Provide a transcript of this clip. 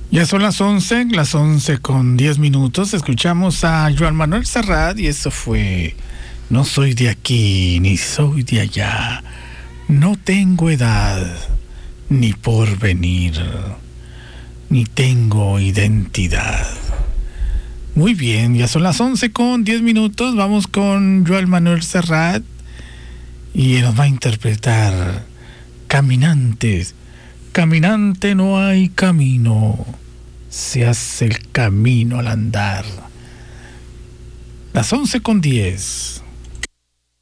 Ya son las 11 con 10 minutos. Escuchamos a Joan Manuel Serrat y eso fue No soy de aquí ni soy de allá. No tengo edad ni porvenir, ni tengo identidad. Muy bien, ya son las 11 con 10 minutos. Vamos con Joan Manuel Serrat y nos va a interpretar Caminantes. Caminante no hay camino, se hace el camino al andar. Las 11 con 10.